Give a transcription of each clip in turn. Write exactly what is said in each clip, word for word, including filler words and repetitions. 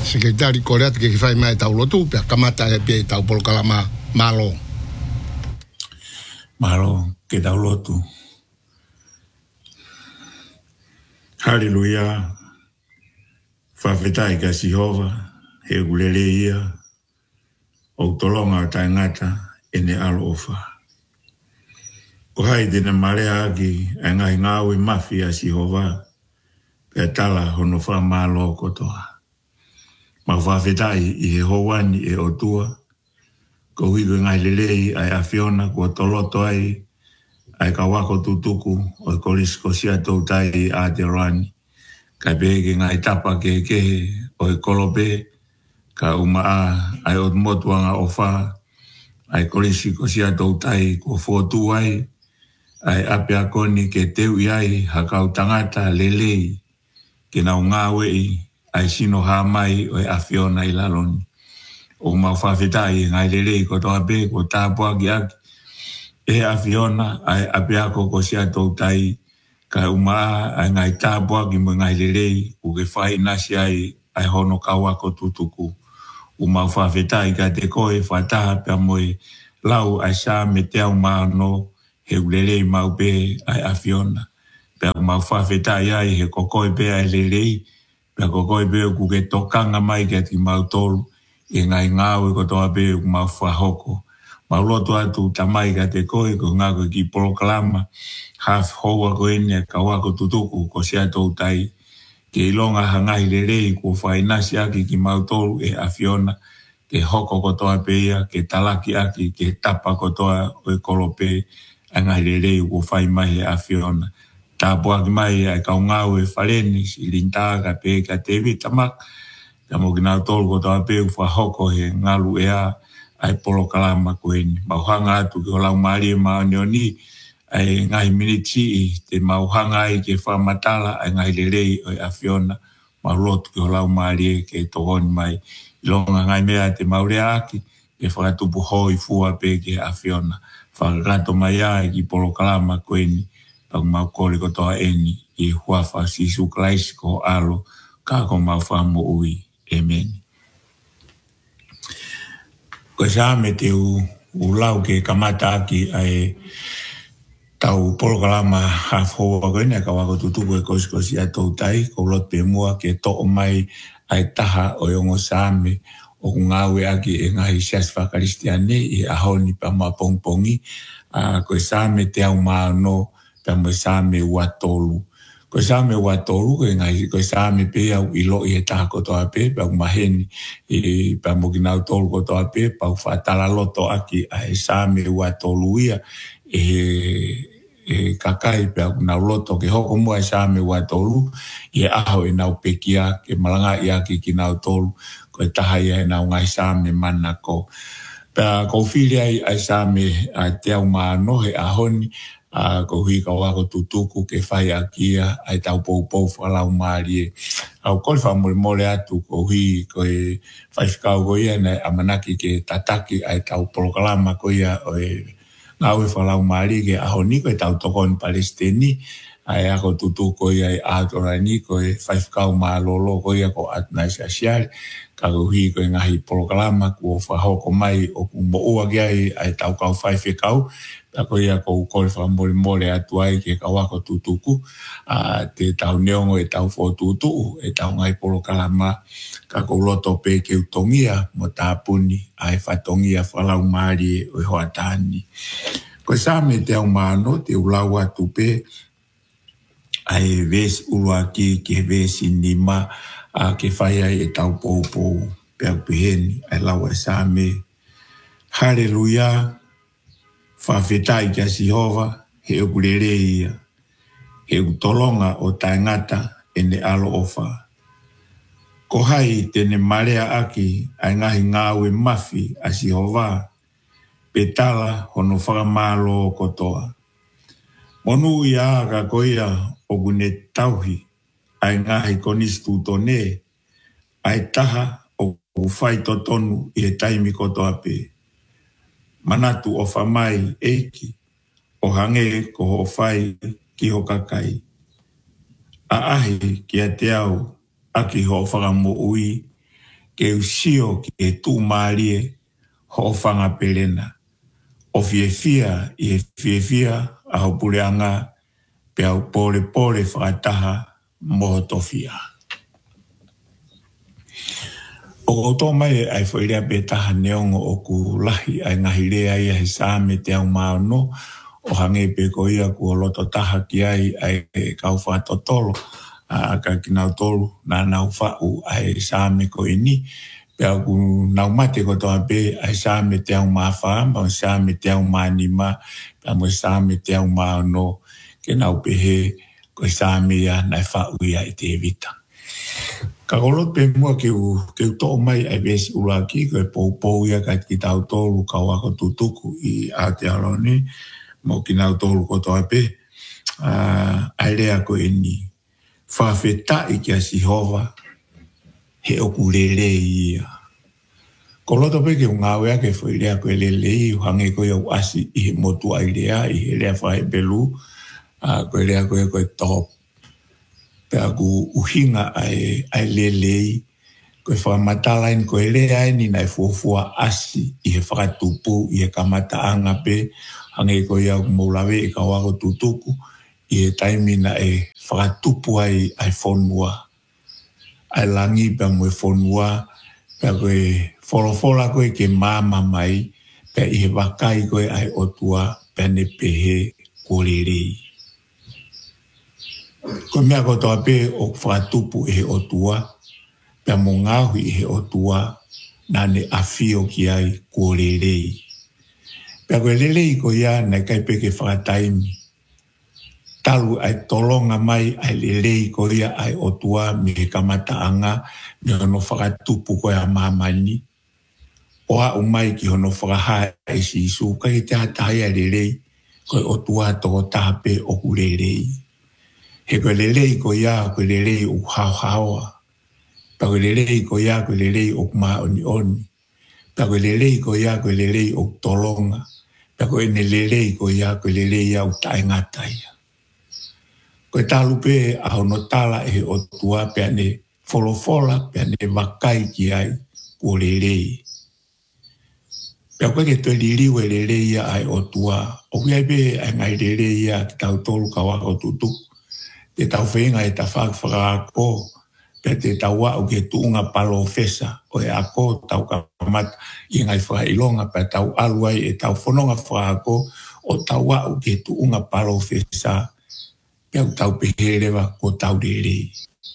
sekretari korea ke fai mai tau lotu pe kamata e pe tau polkalama malo malo ke tau lotu. Hallelujah. Whawhetai ka Sihova, he gulele ia, o tolonga taingata ene alo ofa. O hai dina marea aki, e ngai ngāwe mafi a Sihova, pe tala hono wha malo kotoa. Ma whawhetai i he howani e o tua, ko higo ngai lelei ai a Fiona kua toloto ai, ai ka wako tutuku o i kolisko sia tau tai a te rani. Ka bege ngai tapa ke ke o i kolope, ka uma a ai o motuanga o wha, ai kolisko sia tau tai kua fotu ai, ai ape a koni ke teu iai hakau tangata lelei, ke nau ngawe i, ai sino hamai o i a Fiona i laloni. O mau whawhetai ngai lelei ko toa be, ko tāpua ki aki, e a Fiona ai ape ako ko sia tau tai, ka uma ai ngai tāpua ki mo ngai lelei, u ke whai nasi ai, ai hono kawa ko tutuku. U mau whawhetai ka te koe whataha pia moe, lau ai sa me te au maano, he ulelei mau pe ai a Fiona. Pia mau whawhetai ai he kokoi pe ai lelei, pia kokoi pe ku ke tokanga mai ke ti mau tolu, e ngai ngāwe ko toa pe ku mau whahoko. Mau loto atu tamai ka te koe ko ngako ki proklama, half hoa ko ene ka wako tutuku ko sia tau tai, ke ilonga hangai lelei ko whainasi aki ki mau tolu e a Fiona, ke hoko ko toa pe ia, ke talaki aki, ke tapa ko toa o e kolope, hangai lelei ko whai mai e a Fiona. Tā puaki mai ai kau ngau e whaleni, si lintaga pe ka te vitamak, ka mo kinau tolu ko toa pe u whahoko he ngalu e a, ai polo kalama ko eni. Mauhanga atu ki o lau maari e maoni o ni, ai ngai miniti i te mauhanga ai ke whamatala, ai ngai lelei o a Fiona, maulotu ki o lau maari e ke tohoni mai. Ilonga ngai mea te maurea aki, ke whakatupu hoi fua pe ke a Fiona. Whakakato mai ai ki polo kalama ko eni, pang mau kore ko toa eni, i huafa sisu klaisi ko alo, ka ko mau whamo ui. Amen. Ko sa me te u, u lau ke kamata aki ai tau polokalama hafo wako ene ka wako tutuku e kosikosi a tau tai, ko lot pe mua ke to o mai ai taha o yongo saame o ngawe aki e ngahi sias whakaristiane i ahoni pa ma pongpongi, a ko saame te au maano pa mo saame watolu. Ko saame watolu, ko ngai ko saame pe au ilo i e taha ko toa pe, pa umaheni i pa mo kinau tolu ko toa pe, pa ufatala loto aki a e saame watolu ia, e, e kakai pe au nau loto ke hoko mua e saame watolu, i e aho e nau pekia ke malanga i aki ki nau tolu, ko e taha ia e nau ngai saame mana ko. Pa ko whiri ai ai saame a te au maano he ahoni, a ko hui ka wako tutuku ke whai a kia ai tau pou pou whalau maari e. Au koi wha mole mole atu ko hui ko e whaifkau ko ia nei amanaki ke tataki ai tau polokalama ko ia o e ngau e whalau maari ke ahoni ko e tau tokon Palestini ai ako tutuku ko ia e atorani ko e whaifkau maa lolo ko ia ko atnai se asiari ka ko hui ko e ngahi polokalama ko whahoko mai o kumbo ua kia ai tau kau whaifekau. Ako ia ko kore wha mole mole atu ai ke ka wako tutuku, a te tau neongo e tau fo tutu, e tau ngai polo kalama, ka ko loto pe ke utongia mo tāpuni, ai whatongia whalau maari o hoa tāni. Ko sa me te au mano, te ulau atu pe, ai ves ulua ki ke vesi nima, a ke whai ai e tau pou pou, pe au peheni, ai lau e sa me. Hallelujah. Whawhetai kia Sihova, he ukulele ia, he utolonga o taingata ene alo ofa. Ko hai tene marea aki ai ngahi ngāwe mafi a Sihova, petala hono whakamalo kotoa. Monu ia ka koia o gune tauhi, ai ngahi konistu tone, ai taha o whai totonu i he taimi kotoa pe. Manatu o whamai eiki, o hange ko ho whai ki ho kakai. A ahi ki a te au, aki ho whakamo ui, ke usio ke tu malie ho fanga pelena. O fie fia i fie fia a ho puleanga pe au pole pole whakataha moho tofia. O to mai ai whairea pe taha neongo o ku lahi ai ngahirea ia he sāme te au maono o hange pe ko ia ku o loto taha ki ai ai kau whatotolo a ka kinau tolu na nau whau ai sāme ko ini pe au ku nau mate ko toa pe ai sāme te au mawha ma sāme te au manima pe mo sāme te au maono ke nau pehe ko sāme ia nai whau ia i te vita. Ka kolot pe mua ke u ke u tō mai ai vesi uraki ko e pou pou ia ka ki tau tōlu ka wako tutuku i Aotearoa mo ki nau tōlu ko toa pe uh, ai rea ko e ni whawheta i kia Sihova he oku lele ia. Koloto pe ke u ngāwea ke whairea ko e lele i hange ko iau asi i he motu ai rea i he rea whae belu uh, ko e rea ko e ko e top. Pe aku uhinga ai, ai lelei, ko e whamatalain ko e lea ni nai fuafua asi i he whakatupu, i he kamataanga pe, hange ko iau moulawe i ka wako tutuku, i he taimina e whakatupu ai, ai whonua. Ai langi pe mo e whonua, pe ko e wholofola ko e ke mama mai, pe i he wakai ko e ai otua, pe ne pehe ko lelei. Ko mea ko toa pe o whatupu e he otua, pe mo ngahui e he otua, nane awhio ki ai ko lelei. Pe ko lelei ko ia nei kai pe ke whakataimi. Talu ai tolonga mai ai lelei ko ia ai otua mi he kamataanga, mi hono whakatupu ko ia mamani. Oa umai ki hono whakaha e si isu, kai te hatai ai lelei, ko otua toko tape o ku lelei. He koe lelei ko ia, koe lelei o hao haoa. Pa koe lelei ko ia, koe lelei o maa oni oni. Pa koe lelei ko ia, koe lelei o tolonga. Pa koe ne lelei ko ia, koe lelei au tae ngataia. Koe talupe a hono tala e o tua pe ane folofola, pe ane wakai ki ai ko lelei. Pa koe ke toi liriu e lelei ia ai o tua. O kia pe ai ngai lelei ia ki tau tolu ka wako tutuku. Te tau whenga e ta whakawhaka pe te tau wau ke tuunga palo fesa o e ako tau kamata i ngai whakailonga pe tau aluai e tau whanonga whakako o tau wau ke tuunga palo fesa pe au tau peherewa ko tau rerei.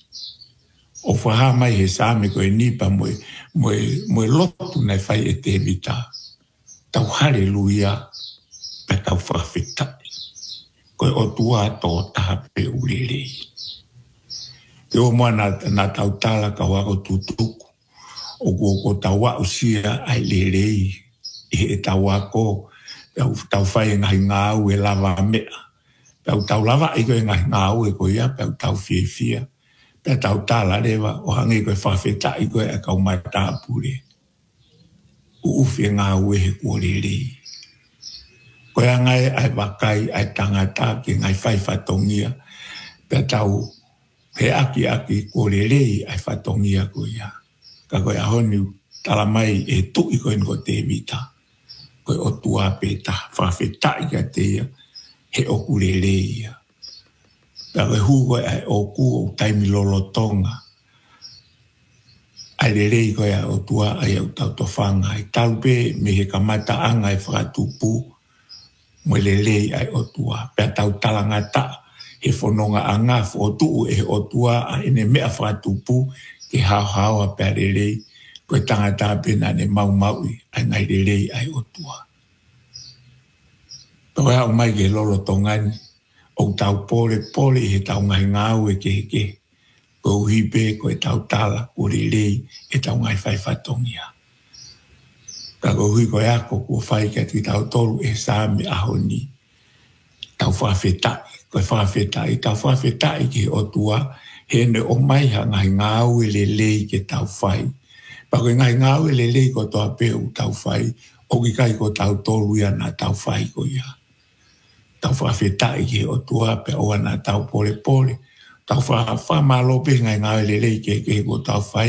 O whaha mai he sāme ko e nipa moe, moe, moe lotu nei whai e te vita. Tau haleluia pe tau whawhetai. Koe o tua tō taha pe urerei. Te o mua na, na tau tala ka wako tutuku. O kua ko tau wau sia ai lerei. E tau wako. Tau whai ngahi ngāu e lava mea. Pau tau lava i koe ngahi ngāu e koe ia. Pau tau fie fia. Pau tau tala rewa. O hangi koe whawheta i koe e kau mai tāpure. U uwhi ngāu e he kua lerei. Koe angai ai wakai ai tangata ki ngai whai whatongia. Pea tau he aki aki ko lelei ai whatongia ko ia. Ka koe ahoni tala mai e tui koe nko te vita. Koe o tua peta whawhetai ka te ia he oku lelei ia. Pea koe hu koe ai oku o taimi lolotonga. Ai lelei koe ai o tua ai au tau tofanga. Ai talpe me he kamata anga ai whakatupu. Mo lelei ai o tua. Pea tau talangata he whanonga anga o tuu e o tua a ene mea whatupu ke hao hao a pea lelei koe tangata pena ne mau maui ai ngai lelei ai o tua. Pea au mai ke lolo tongani o tau pole pole he tau ngai ngau e ke ke ko uhipe koe tau tala o lelei e tau ngai whai whatongia. Ka ko hui koe ako kua whai kia ti tau tolu e sāme ahoni. Tau whawhetai, koe whawhetai, tau whawhetai ki o tua, he ne o mai ha ngai ngāu e lelei ke tau whai. Pa koe ngai ngāu e lelei ko toa peu tau whai, o ki kai ko tau tolu ia na tau whai ko ia. Tau whawhetai ki o tua pe oa na tau pole pole. Tau whawhamalope ngai ngāu e lelei ke ke ko tau whai,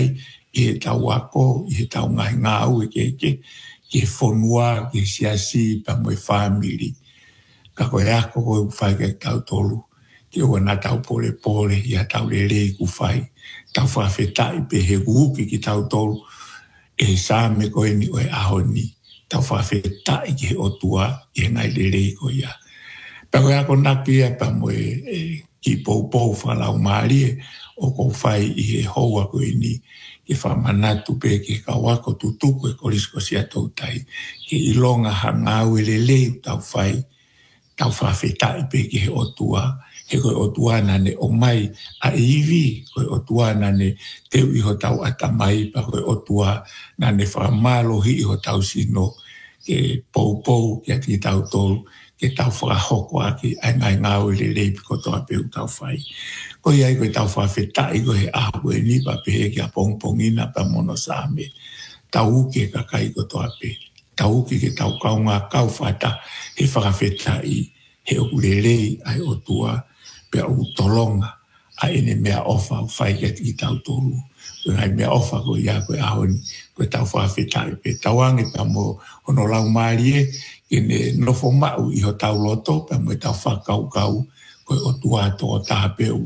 i tau ako, i tau ngai ngau e ke ke, ke fonua, ke siasi, pa moe family. Ka koe ako koe whai ke tau tolu, ke wana tau pole pole, i a tau lele ku whai, tau whawhetai pe he kuhuki ki tau tolu, e sa me koe ni oe ahoni, tau whawhetai ki he otua, i ngai lele ko ia. Pa koe ako nakia pa moe e, ki pou pou whalau maari o kou whai i he hoa koe ni ke whamanatu pe ke kawako tutuku e korisko si atou tai ke ilonga hangau e leleu tau whai tau whawhetai pe ke he otua he koe otua nane o mai a iwi koe otua nane teu iho tau atamai pa koe otua nane whamalo hi iho tau sino ke pou pou ke ati tau tolu ke tau whakahoko aki ai ngai ngau le le piko toa peu tau whai. Ko iai koe tau whawhetai ko he ahu e ni pa pehe ki a pongpongina pa mono same. Tau uke kakai ko toa pe. Tau uke ke tau kaunga kau whata he whakawhetai he o kulelei ai o tua pe au tolonga a ene mea ofa o whai ke ti tau tolu. Koe hai mea ofa ko ia koe ahoni koe tau whawhetai pe. Tau ange pa mo hono lau maari e kene nofo mau i ho tau loto, pa mo tau whakau kau, koe o tua tō tāpeu